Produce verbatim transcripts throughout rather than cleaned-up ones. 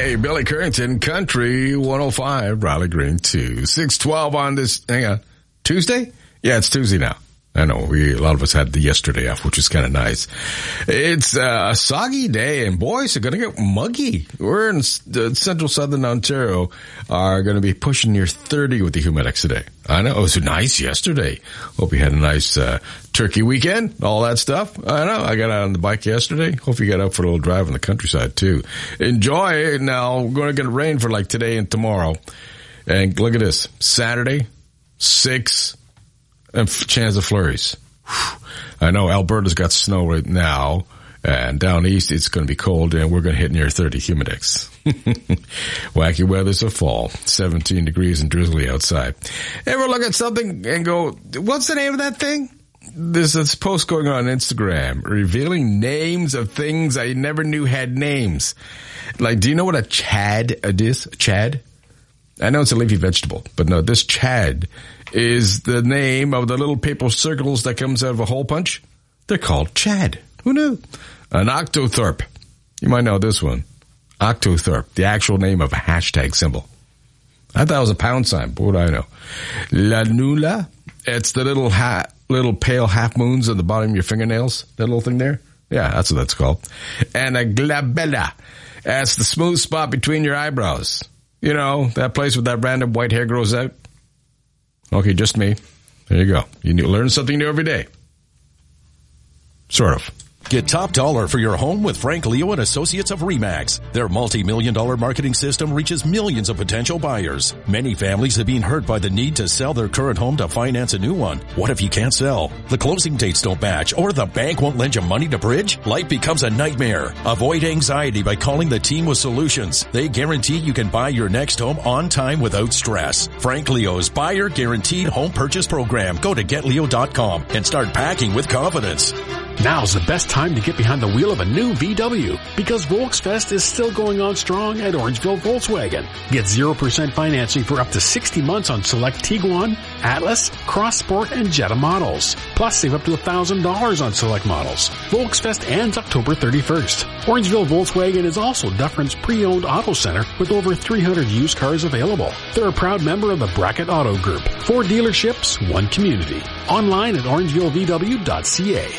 Hey, Billy Currington, Country one oh five, Riley Green two. six twelve on this, hang on, Tuesday? Yeah, it's Tuesday now. I know, we, a lot of us had the yesterday off, which is kind of nice. It's uh, a soggy day, and boys are going to get muggy. We're in uh, central southern Ontario, are going to be pushing near thirty with the humidex today. I know, it was nice yesterday. Hope you had a nice uh, turkey weekend, all that stuff. I know, I got out on the bike yesterday. Hope you got out for a little drive in the countryside, too. Enjoy it. Now, we're going to get rain for like today and tomorrow. And look at this, Saturday, six and chance of flurries. Whew. I know Alberta's got snow right now, and down east it's going to be cold, and we're going to hit near thirty humidex. Wacky weather's a fall. seventeen degrees and drizzly outside. Ever look at something and go, what's the name of that thing? There's this post going on Instagram revealing names of things I never knew had names. Like, do you know what a chad is? Chad? I know it's a leafy vegetable, but no, this chad is the name of the little paper circles that comes out of a hole punch. They're called chad. Who knew? An octothorpe. You might know this one. Octothorpe, the actual name of a hashtag symbol. I thought it was a pound sign, but what do I know? Lanula, it's the little ha- little pale half moons on the bottom of your fingernails. That little thing there? Yeah, that's what that's called. And a glabella, that's the smooth spot between your eyebrows. You know, that place where that random white hair grows out. Okay, just me. There you go. You learn something new every day. Sort of. Get top dollar for your home with Frank Leo and Associates of RE/MAX. Their multi-million dollar marketing system reaches millions of potential buyers. Many families have been hurt by the need to sell their current home to finance a new one. What if you can't sell? The closing dates don't match, or the bank won't lend you money to bridge? Life becomes a nightmare. Avoid anxiety by calling the team with solutions. They guarantee you can buy your next home on time without stress. Frank Leo's Buyer Guaranteed Home Purchase Program. Go to get leo dot com and start packing with confidence. Now's the best time to get behind the wheel of a new V W because Volksfest is still going on strong at Orangeville Volkswagen. Get zero percent financing for up to sixty months on select Tiguan, Atlas, Cross Sport, and Jetta models. Plus, save up to one thousand dollars on select models. Volksfest ends October thirty-first. Orangeville Volkswagen is also Dufferin's pre-owned auto center with over three hundred used cars available. They're a proud member of the Brackett Auto Group. Four dealerships, one community. Online at orangeville v w dot c a.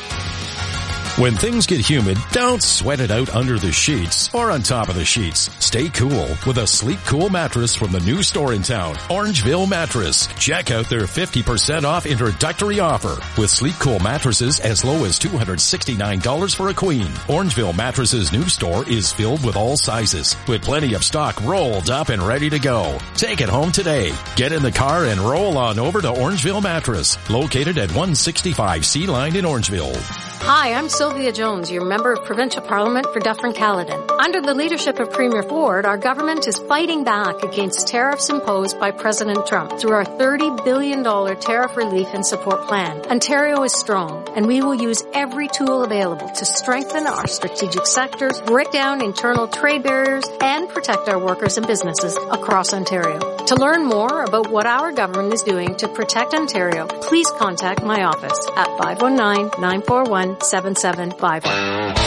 When things get humid, don't sweat it out under the sheets or on top of the sheets. Stay cool with a Sleep Cool mattress from the new store in town, Orangeville Mattress. Check out their fifty percent off introductory offer with Sleep Cool mattresses as low as two hundred sixty-nine dollars for a queen. Orangeville Mattress's new store is filled with all sizes with plenty of stock rolled up and ready to go. Take it home today. Get in the car and roll on over to Orangeville Mattress, located at one sixty-five C Line in Orangeville. Hi, I'm Sylvia Jones, your Member of Provincial Parliament for Dufferin-Caledon. Under the leadership of Premier Ford, our government is fighting back against tariffs imposed by President Trump through our thirty billion dollars tariff relief and support plan. Ontario is strong, and we will use every tool available to strengthen our strategic sectors, break down internal trade barriers, and protect our workers and businesses across Ontario. To learn more about what our government is doing to protect Ontario, please contact my office at five one nine, nine four one, seven seven five one.